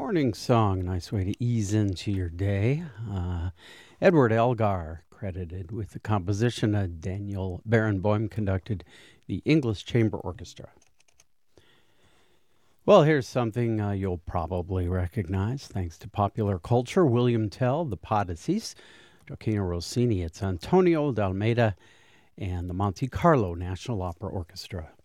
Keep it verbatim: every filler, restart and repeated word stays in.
Morning song, nice way to ease into your day. Uh, Edward Elgar, credited with the composition. Uh, Daniel Barenboim conducted the English Chamber Orchestra. Well, here's something uh, you'll probably recognize thanks to popular culture. William Tell, the Podices, Gioacchino Rossini, it's Antonio d'Almeida, and the Monte Carlo National Opera Orchestra.